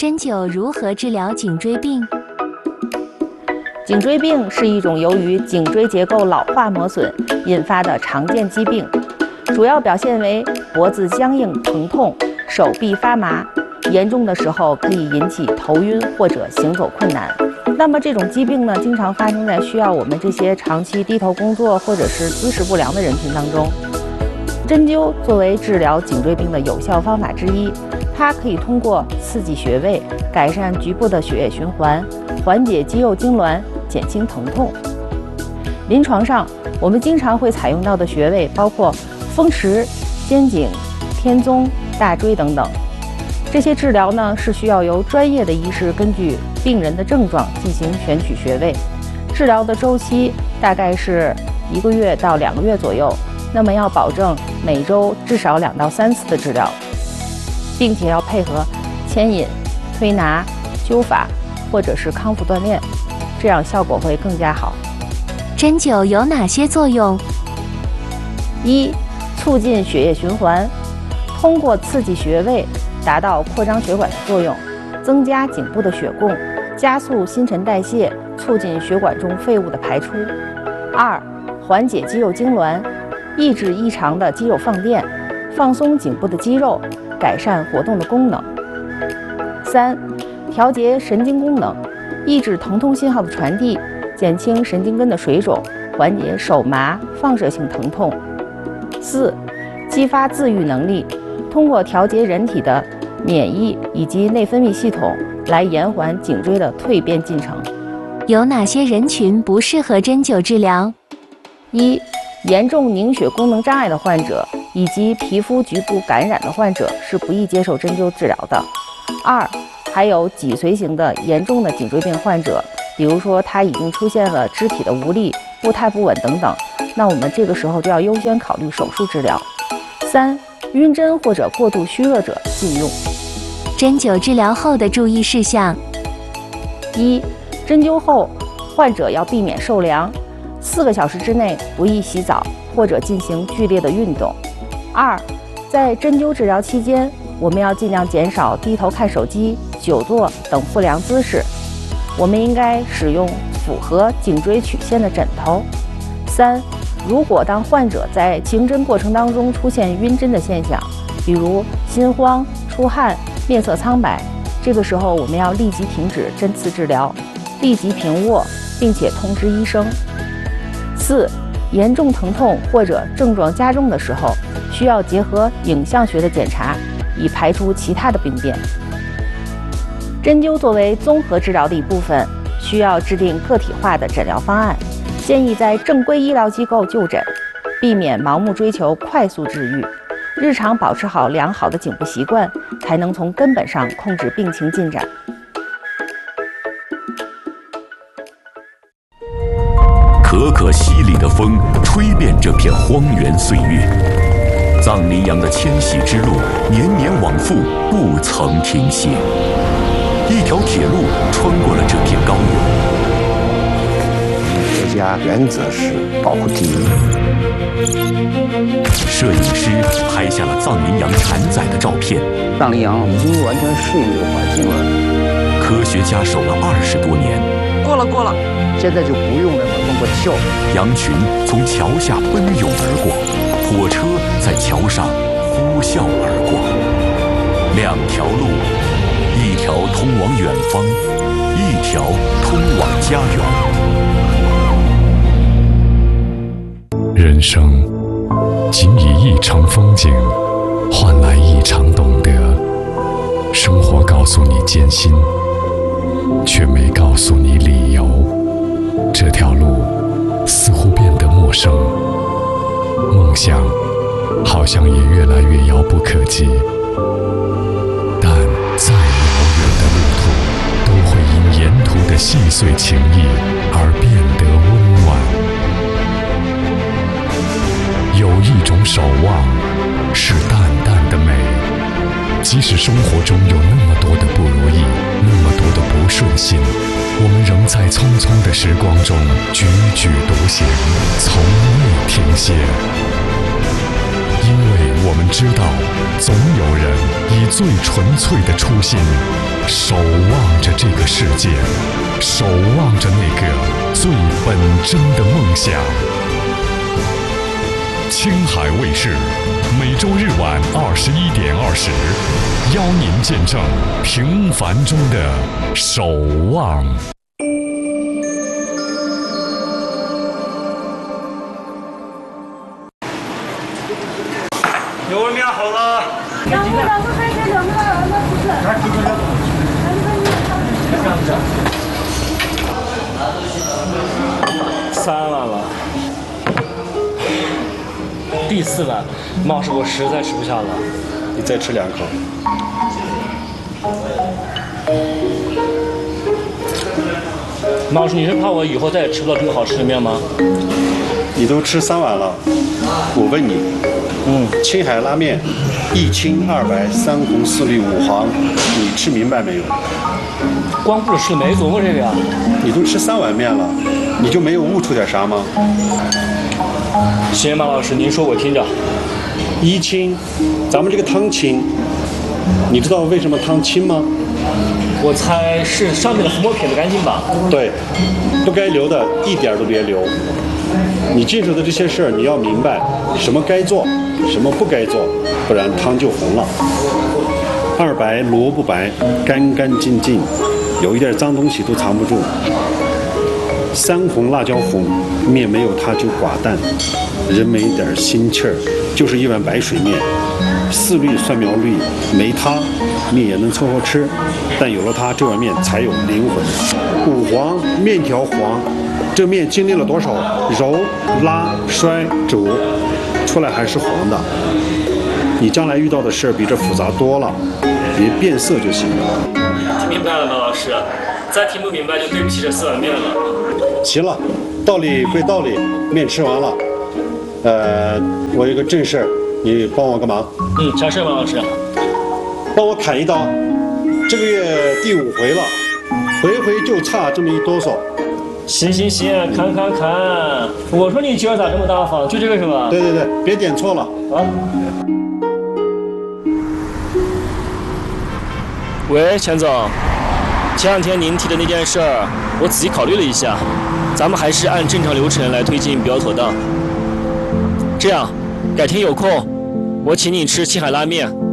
针灸如何治疗颈椎病？ 颈椎病是一种由于颈椎结构老化磨损引发的常见疾病，主要表现为脖子僵硬疼痛、手臂发麻，严重的时候可以引起头晕或者行走困难。那么这种疾病呢，经常发生在需要我们这些长期低头工作或者是姿势不良的人群当中。针灸作为治疗颈椎病的有效方法之一，它可以通过刺激穴位，改善局部的血液循环，缓解肌肉痉挛，减轻疼痛。临床上，我们经常会采用到的穴位包括风池、肩颈、天宗、大椎等等。这些治疗呢，是需要由专业的医师根据病人的症状进行选取穴位，治疗的周期大概是1个月到2个月左右。那么要保证每周至少2到3次的治疗，并且要配合牵引、推拿、灸法或者是康复锻炼，这样效果会更加好。 针灸有哪些作用 ？1. 促进血液循环，通过刺激穴位达到扩张血管的作用，增加颈部的血供，加速新陈代谢，促进血管中废物的排出。2. 缓解肌肉痉挛，抑制异常的肌肉放电，放松颈部的肌肉，改善活动的功能。3. 调节神经功能，抑制疼痛信号的传递，减轻神经根的水肿，缓解手麻、放射性疼痛。4. 激发自愈能力，通过调节人体的免疫以及内分泌系统，来延缓颈椎的蜕变进程。 有哪些人群不适合针灸治疗 ？1. 严重凝血功能障碍的患者以及皮肤局部感染的患者是不宜接受针灸治疗的。2. 还有脊髓型的严重的颈椎病患者，比如说他已经出现了肢体的无力、步态不稳等等，那我们这个时候就要优先考虑手术治疗。3. 晕针或者过度虚弱者禁用。 针灸治疗后的注意事项 ：1. 针灸后，患者要避免受凉，4个小时之内不宜洗澡或者进行剧烈的运动。2. 在针灸治疗期间，我们要尽量减少低头看手机、久坐等不良姿势。我们应该使用符合颈椎曲线的枕头。3. 如果当患者在行针过程当中出现晕针的现象，比如心慌、出汗、面色苍白，这个时候我们要立即停止针刺治疗，立即平卧，并且通知医生。4. 严重疼痛或者症状加重的时候，需要结合影像学的检查，以排除其他的病变。针灸作为综合治疗的一部分，需要制定个体化的诊疗方案，建议在正规医疗机构就诊，避免盲目追求快速治愈，日常保持好良好的颈部习惯，才能从根本上控制病情进展。 可可西里的风吹遍这片荒原岁月，藏羚羊的迁徙之路年年往复，不曾停歇。一条铁路穿过了这片高原。 国家原则是保护第一。 摄影师拍下了藏羚羊产崽的照片。 藏羚羊已经完全适应这个环境了。 科学家守了20多年。 过了， 现在就不用那么通过跳。 羊群从桥下奔涌而过，火车在桥上呼啸而过。2条路，一条通往远方，一条通往家园。人生仅以一程风景换来一场懂得。生活告诉你艰辛，却没告诉你理由。这条路似乎变得陌生，梦想好像也越来越遥不可及。但再遥远的路途，都会因沿途的细碎情谊而变得温暖。有一种守望，是淡淡的美。即使生活中有那么多的不如意，那么多的不顺心，我们仍在匆匆的时光中踽踽独行，从未停歇。因为我我们知道，总有人以最纯粹的初心，守望着这个世界，守望着那个最本真的梦想。青海卫视，每周日晚21:20，邀您见证平凡中的守望。 有面好了。两个开始2个2个不是。3万了，第4万，马老师我实在吃不下了。 你再吃2口。 马老师，你是怕我以后再也吃不到这么好吃的面吗？ 你都吃3碗了，我问你，青海拉面，1清2白3红4绿5黄，你吃明白没有？ 光顾着吃没琢磨这个呀。 你都吃3碗面了，你就没有悟出点啥吗？ 行，马老师，您说我听着。 1清，咱们这个汤清，你知道为什么汤清吗？ 我猜是上面的浮沫撇得干净吧？ 对，不该留的一点都别留。你进手的这些事儿，你要明白什么该做，什么不该做，不然汤就红了。2白萝卜白，干干净净，有一点脏东西都藏不住。3红辣椒红，面没有它就寡淡，人没点心气儿，就是一碗白水面。4绿蒜苗绿，没它面也能凑合吃，但有了它，这碗面才有灵魂。5黄面条黄，这面经历了多少揉、拉、摔、煮，出来还是黄的。你将来遇到的事儿比这复杂多了，别变色就行了。 听明白了吗，老师？再听不明白就对不起这4碗面了。 行了，道理归道理，面吃完了。我有个正事儿，你帮我个忙。 啥事儿，马老师？ 帮我砍一刀，这个月第5回了，回回就差这么一哆嗦。 行，砍。我说你今儿咋这么大方？就这个是吧？ 对，别点错了啊。 喂，钱总，前2天您提的那件事儿，我仔细考虑了一下，咱们还是按正常流程来推进比较妥当。这样，改天有空，我请你吃青海拉面。